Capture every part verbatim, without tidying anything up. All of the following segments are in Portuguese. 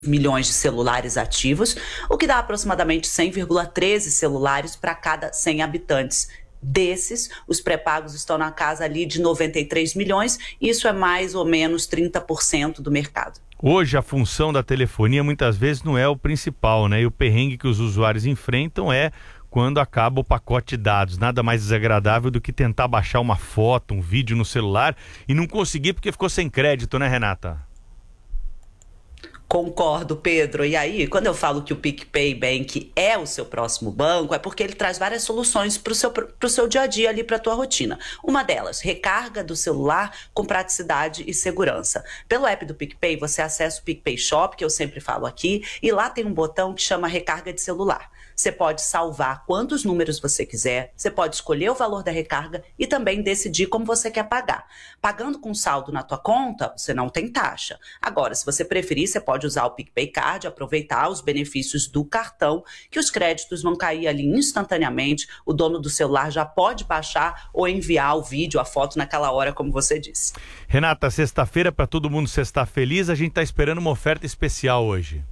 milhões de celulares ativos, o que dá aproximadamente cem vírgula treze celulares para cada cem habitantes. Desses, os pré-pagos estão na casa ali de noventa e três milhões, isso é mais ou menos trinta por cento do mercado. Hoje a função da telefonia muitas vezes não é o principal, né? E o perrengue que os usuários enfrentam é quando acaba o pacote de dados. Nada mais desagradável do que tentar baixar uma foto, um vídeo no celular e não conseguir porque ficou sem crédito, né, Renata? Concordo, Pedro. E aí, quando eu falo que o PicPay Bank é o seu próximo banco, é porque ele traz várias soluções para o seu, pro seu dia a dia ali, para a tua rotina. Uma delas, recarga do celular com praticidade e segurança. Pelo app do PicPay, você acessa o PicPay Shop, que eu sempre falo aqui, e lá tem um botão que chama recarga de celular. Você pode salvar quantos números você quiser, você pode escolher o valor da recarga e também decidir como você quer pagar. Pagando com saldo na tua conta, você não tem taxa. Agora, se você preferir, você pode usar o PicPay Card, aproveitar os benefícios do cartão, que os créditos vão cair ali instantaneamente, o dono do celular já pode baixar ou enviar o vídeo, a foto naquela hora, como você disse. Renata, sexta-feira, para todo mundo sexta feliz, a gente está esperando uma oferta especial hoje.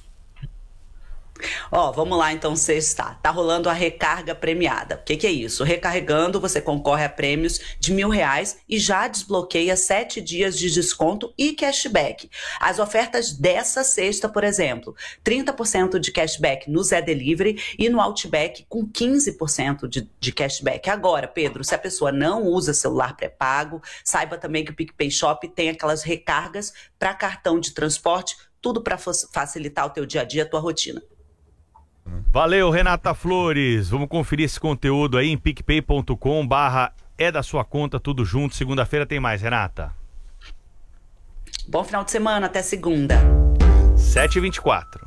Ó, vamos lá então, sexta. Tá rolando a recarga premiada. O que que é isso? Recarregando, você concorre a prêmios de mil reais e já desbloqueia sete dias de desconto e cashback. As ofertas dessa sexta, por exemplo, trinta por cento de cashback no Zé Delivery e no Outback com quinze por cento de, de cashback. Agora, Pedro, se a pessoa não usa celular pré-pago, saiba também que o PicPay Shop tem aquelas recargas para cartão de transporte, tudo para facilitar o teu dia a dia, a tua rotina. Valeu, Renata Flores. Vamos conferir esse conteúdo aí em picpay ponto com barra é da sua conta, tudo junto. Segunda-feira tem mais, Renata. Bom final de semana, até segunda. sete e vinte e quatro.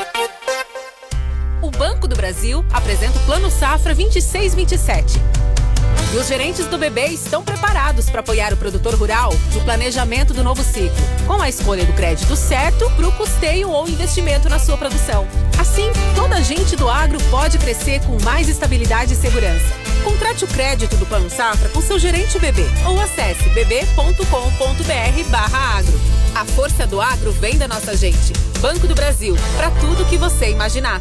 O Banco do Brasil apresenta o Plano Safra vinte e seis vinte e sete. E os gerentes do B B estão preparados para apoiar o produtor rural no planejamento do novo ciclo, com a escolha do crédito certo para o custeio ou investimento na sua produção. Assim, toda a gente do agro pode crescer com mais estabilidade e segurança. Contrate o crédito do Plano Safra com seu gerente B B ou acesse bb ponto com ponto br barra agro. A força do agro vem da nossa gente. Banco do Brasil, para tudo que você imaginar.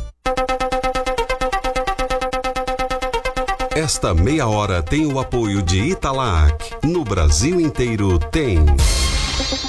Esta meia hora tem o apoio de Italac. No Brasil inteiro tem.